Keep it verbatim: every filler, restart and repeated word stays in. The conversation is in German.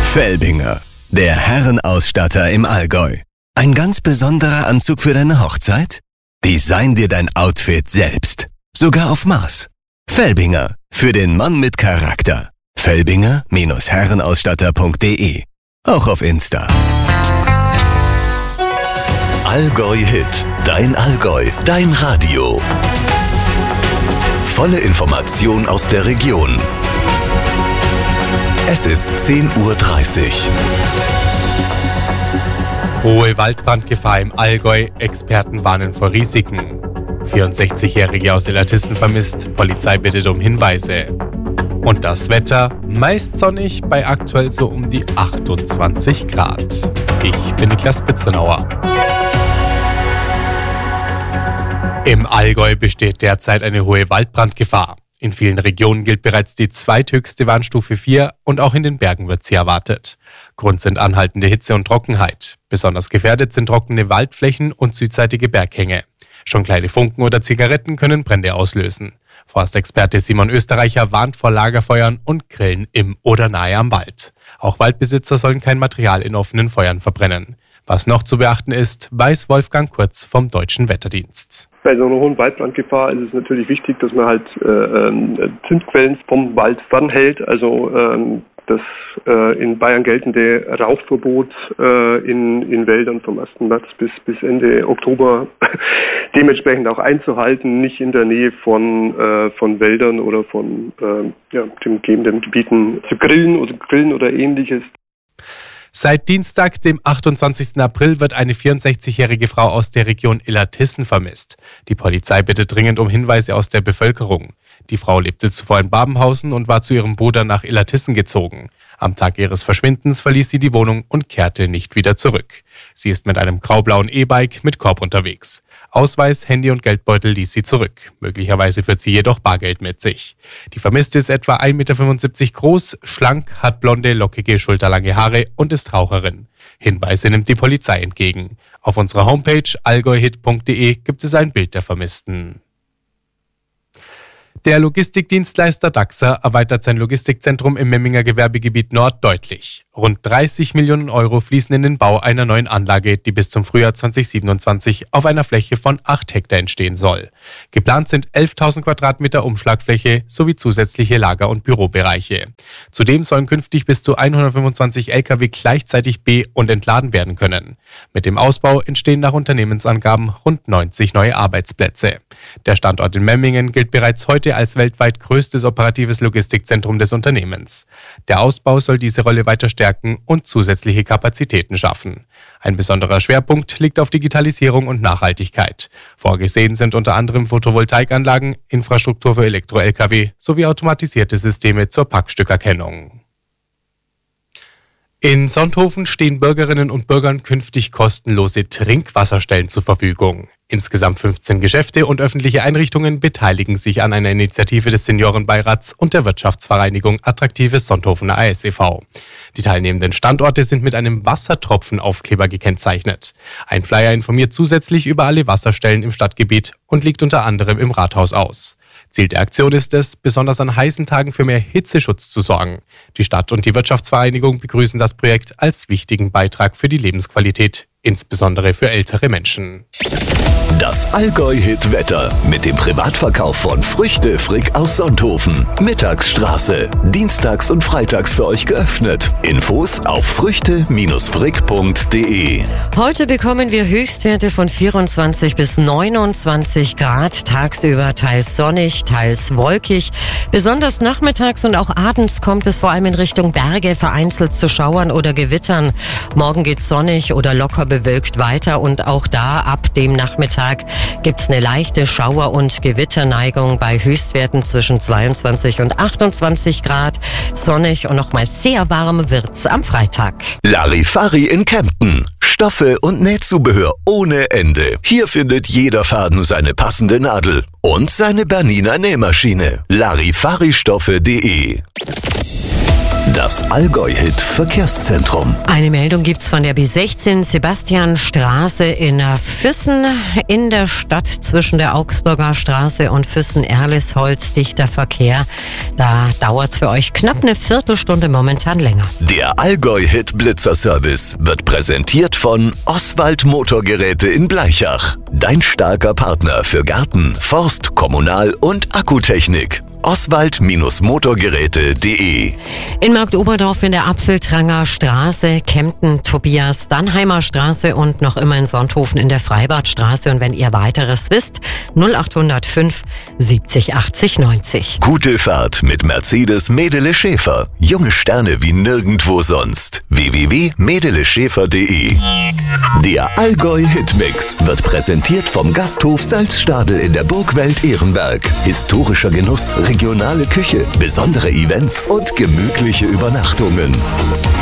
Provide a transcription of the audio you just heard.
Felbinger, der Herrenausstatter im Allgäu. Ein ganz besonderer Anzug für deine Hochzeit? Design dir dein Outfit selbst. Sogar auf Maß. Felbinger, für den Mann mit Charakter. Felbinger Herrenausstatter punkt de. Auch auf Insta. Allgäu Hit, dein Allgäu, dein Radio. Volle Information aus der Region. Es ist zehn Uhr dreißig. Hohe Waldbrandgefahr im Allgäu, Experten warnen vor Risiken. vierundsechzigjährige aus Illertissen vermisst, Polizei bittet um Hinweise. Und das Wetter, meist sonnig, bei aktuell so um die achtundzwanzig Grad. Ich bin Niklas Bitzenauer. Im Allgäu besteht derzeit eine hohe Waldbrandgefahr. In vielen Regionen gilt bereits die zweithöchste Warnstufe vier und auch in den Bergen wird sie erwartet. Grund sind anhaltende Hitze und Trockenheit. Besonders gefährdet sind trockene Waldflächen und südseitige Berghänge. Schon kleine Funken oder Zigaretten können Brände auslösen. Forstexperte Simon Österreicher warnt vor Lagerfeuern und Grillen im oder nahe am Wald. Auch Waldbesitzer sollen kein Material in offenen Feuern verbrennen. Was noch zu beachten ist, weiß Wolfgang Kurz vom Deutschen Wetterdienst. Bei so einer hohen Waldbrandgefahr ist es natürlich wichtig, dass man halt äh, Zündquellen vom Wald fernhält. Also ähm, das äh, in Bayern geltende Rauchverbot äh, in, in Wäldern vom ersten März bis, bis Ende Oktober dementsprechend auch einzuhalten, nicht in der Nähe von, äh, von Wäldern oder von äh, ja, den umgebenden Gebieten zu grillen oder grillen oder ähnliches. Seit Dienstag, dem achtundzwanzigsten April, wird eine vierundsechzigjährige Frau aus der Region Illertissen vermisst. Die Polizei bittet dringend um Hinweise aus der Bevölkerung. Die Frau lebte zuvor in Babenhausen und war zu ihrem Bruder nach Illertissen gezogen. Am Tag ihres Verschwindens verließ sie die Wohnung und kehrte nicht wieder zurück. Sie ist mit einem graublauen E-Bike mit Korb unterwegs. Ausweis, Handy und Geldbeutel ließ sie zurück. Möglicherweise führt sie jedoch Bargeld mit sich. Die Vermisste ist etwa ein Meter fünfundsiebzig groß, schlank, hat blonde, lockige, schulterlange Haare und ist Raucherin. Hinweise nimmt die Polizei entgegen. Auf unserer Homepage allgäuhit punkt de gibt es ein Bild der Vermissten. Der Logistikdienstleister Dachser erweitert sein Logistikzentrum im Memminger Gewerbegebiet Nord deutlich. Rund dreißig Millionen Euro fließen in den Bau einer neuen Anlage, die bis zum Frühjahr zweitausendsiebenundzwanzig auf einer Fläche von acht Hektar entstehen soll. Geplant sind elftausend Quadratmeter Umschlagfläche sowie zusätzliche Lager- und Bürobereiche. Zudem sollen künftig bis zu hundertfünfundzwanzig L K W gleichzeitig be- und entladen werden können. Mit dem Ausbau entstehen nach Unternehmensangaben rund neunzig neue Arbeitsplätze. Der Standort in Memmingen gilt bereits heute als weltweit größtes operatives Logistikzentrum des Unternehmens. Der Ausbau soll diese Rolle weiter stärken und zusätzliche Kapazitäten schaffen. Ein besonderer Schwerpunkt liegt auf Digitalisierung und Nachhaltigkeit. Vorgesehen sind unter anderem Photovoltaikanlagen, Infrastruktur für Elektro-L K W sowie automatisierte Systeme zur Packstückerkennung. In Sonthofen stehen Bürgerinnen und Bürgern künftig kostenlose Trinkwasserstellen zur Verfügung. Insgesamt fünfzehn Geschäfte und öffentliche Einrichtungen beteiligen sich an einer Initiative des Seniorenbeirats und der Wirtschaftsvereinigung Attraktives Sonthofener A S e V. Die teilnehmenden Standorte sind mit einem Wassertropfenaufkleber gekennzeichnet. Ein Flyer informiert zusätzlich über alle Wasserstellen im Stadtgebiet und liegt unter anderem im Rathaus aus. Ziel der Aktion ist es, besonders an heißen Tagen für mehr Hitzeschutz zu sorgen. Die Stadt und die Wirtschaftsvereinigung begrüßen das Projekt als wichtigen Beitrag für die Lebensqualität, insbesondere für ältere Menschen. Das Allgäu-Hit-Wetter mit dem Privatverkauf von Früchte Frick aus Sonthofen. Mittagsstraße. Dienstags und freitags für euch geöffnet. Infos auf früchte frick punkt de. Heute bekommen wir Höchstwerte von vierundzwanzig bis neunundzwanzig Grad. Tagsüber teils sonnig, teils wolkig. Besonders nachmittags und auch abends kommt es vor allem in Richtung Berge vereinzelt zu Schauern oder Gewittern. Morgen geht's sonnig oder locker bewölkt weiter und auch da ab dem Nachmittag gibt es eine leichte Schauer- und Gewitterneigung bei Höchstwerten zwischen zweiundzwanzig und achtundzwanzig Grad. Sonnig und nochmal sehr warm wird's am Freitag. Larifari in Kempten. Stoffe und Nähzubehör ohne Ende. Hier findet jeder Faden seine passende Nadel und seine Bernina Nähmaschine. Larifari Stoffe punkt de. Das Das Allgäu-Hit Verkehrszentrum. Eine Meldung gibt's von der B sechzehn Sebastianstraße in Füssen in der Stadt zwischen der Augsburger Straße und Füssen-Erlisholz. Dichter Verkehr. Da dauert's für euch knapp eine Viertelstunde momentan länger. Der Allgäu-Hit Blitzer-Service wird präsentiert von Oswald Motorgeräte in Blaichach. Dein starker Partner für Garten, Forst, Kommunal- und Akkutechnik. Oswald Motorgeräte punkt de. In Marktoberdorf in der Apfeltranger Straße, Kempten, Tobias Dannheimer Straße und noch immer in Sonthofen in der Freibadstraße. Und wenn ihr weiteres wisst, null acht null fünf siebzig achtzig neunzig. Gute Fahrt mit Mercedes Medele Schäfer. Junge Sterne wie nirgendwo sonst. w w w punkt medele schäfer punkt de. Der Allgäu-Hitmix wird präsentiert vom Gasthof Salzstadel in der Burgwelt Ehrenberg. Historischer Genuss, regionale Küche, besondere Events und gemütliche Übernachtungen.